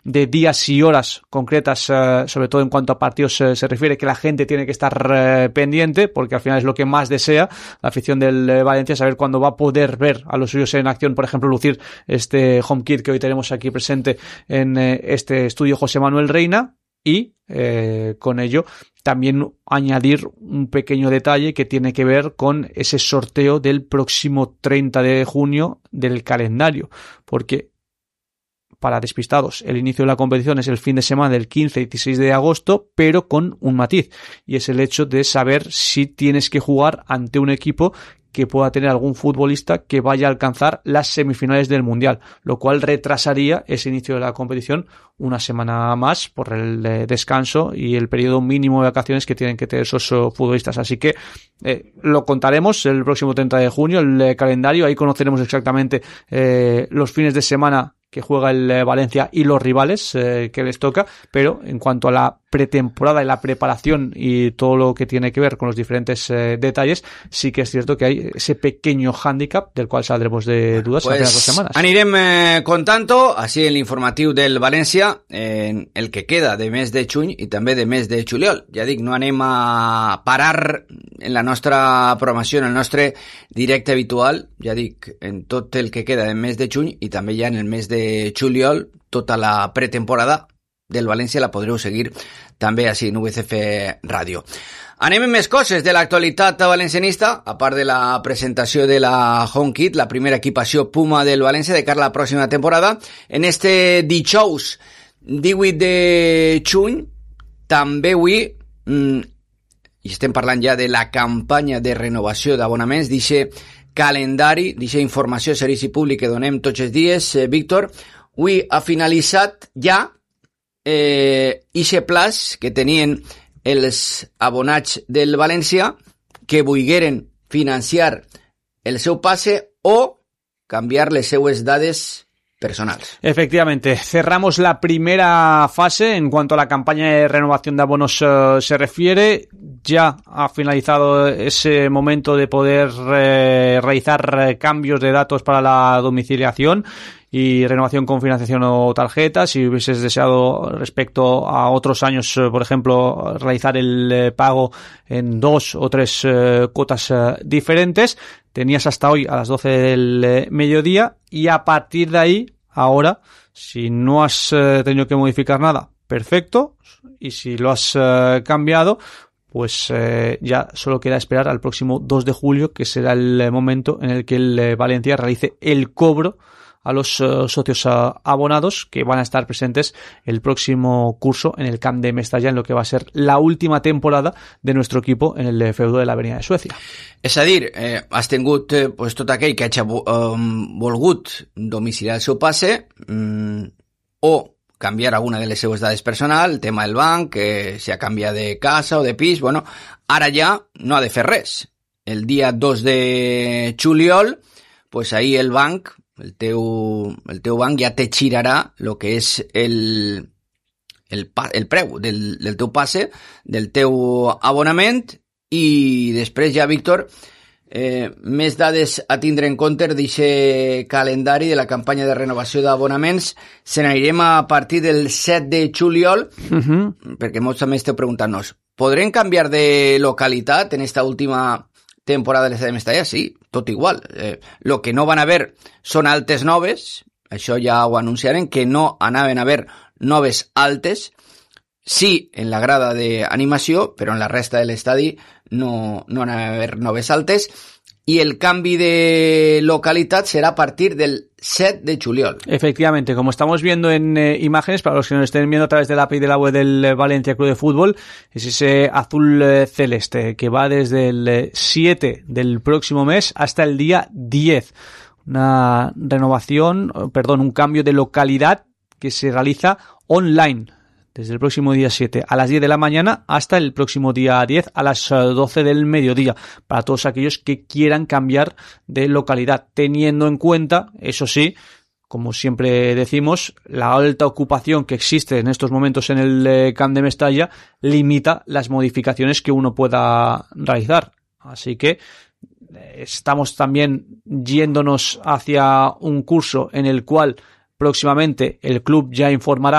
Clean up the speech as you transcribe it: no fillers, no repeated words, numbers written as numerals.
de días y horas concretas, sobre todo en cuanto a partidos se refiere, que la gente tiene que estar pendiente, porque al final es lo que más desea la afición del Valencia, saber cuándo va a poder ver a los suyos en acción, por ejemplo, lucir este home kit que hoy tenemos aquí presente en este estudio José Manuel Reina, y con ello también añadir un pequeño detalle que tiene que ver con ese sorteo del próximo 30 de junio del calendario, porque para despistados, el inicio de la competición es el fin de semana del 15 y 16 de agosto, pero con un matiz, y es el hecho de saber si tienes que jugar ante un equipo que pueda tener algún futbolista que vaya a alcanzar las semifinales del Mundial, lo cual retrasaría ese inicio de la competición una semana más por el descanso y el periodo mínimo de vacaciones que tienen que tener esos futbolistas. Así que lo contaremos el próximo 30 de junio, el calendario, ahí conoceremos exactamente los fines de semana que juega el Valencia y los rivales que les toca, pero en cuanto a la pretemporada y la preparación y todo lo que tiene que ver con los diferentes detalles, sí que es cierto que hay ese pequeño hándicap del cual saldremos de dudas en las 2 semanas. Anirem contant-ho, així en l'informatiu del València, en el que queda de mes de juny i també de mes de juliol. Ja dic, no anem a parar en la nostra programació, en el nostre directe habitual, ja dic, en tot el que queda del mes de juny i també ja en el mes de juliol, tota la pretemporada del València la podreu seguir també així en VCF Ràdio. Anem amb més coses de l'actualitat valencianista, a part de la presentació de la Home Kit, la primera equipació Puma del València de cara a la pròxima temporada. En este dijous 18 de juny, també avui, i estem parlant ja de la campanya de renovació d'abonaments, d'aquest calendari, d'aquesta informació de servici públic que donem tots els dies, Víctor, avui ha finalitzat ja ixe plaç que tenien els abonats del València que volgueren financiar el seu passe o canviar les seues dades personales. Efectivamente, cerramos la primera fase en cuanto a la campaña de renovación de abonos se refiere. Ya ha finalizado ese momento de poder realizar cambios de datos para la domiciliación y renovación con financiación o tarjeta. Si hubieses deseado respecto a otros años, por ejemplo, realizar el pago en 2 o 3 cuotas diferentes, tenías hasta hoy a las 12 del mediodía, y a partir de ahí, ahora, si no has tenido que modificar nada, perfecto, y si lo has cambiado, pues ya solo queda esperar al próximo 2 de julio, que será el momento en el que el Valencia realice el cobro a los socios abonados que van a estar presentes el próximo curso en el Camp de Mestalla, en lo que va a ser la última temporada de nuestro equipo en el feudo de la Avenida de Suecia. És a dir, has tingut pues, tot aquell que hagi volgut domiciliar el seu passe o canviar alguna de les seues dades personals, el tema del banc, si ha canviat de casa o de pis, bueno, ara ja no ha de fer res. El dia 2 de juliol, pues ahí el banc, el teu banc ja te girarà el que és el preu del teu passe, del teu abonament, i després ja, Víctor, més dades a tindre en compte d'aquest calendari de la campanya de renovació d'abonaments. Se n'anirem a partir del 7 de juliol, perquè molts també esteu preguntant-nos, podrem canviar de localitat en esta última temporada de l'Estadi de Mestalla? Sí, tot igual. Lo que no van haver són altes noves, això ja ho anunciaren, que no anaven a haver noves altes, sí en la grada d'animació, però en la resta de l'estadi no anaven a haver noves altes, y el canvi de localitat será a partir del 7 de juliol. Efectivamente, como estamos viendo en imágenes, para los que nos estén viendo a través de la API de la web del Valencia Club de Fútbol, es ese azul celeste que va desde el 7 del próximo mes hasta el día 10. Una renovación, un cambio de localidad que se realiza online, desde el próximo día 7 a las 10 de la mañana hasta el próximo día 10 a las 12 del mediodía, para todos aquellos que quieran cambiar de localidad, teniendo en cuenta, eso sí, como siempre decimos, la alta ocupación que existe en estos momentos en el Camp de Mestalla limita las modificaciones que uno pueda realizar. Así que estamos también yéndonos hacia un curso en el cual próximamente el club ya informará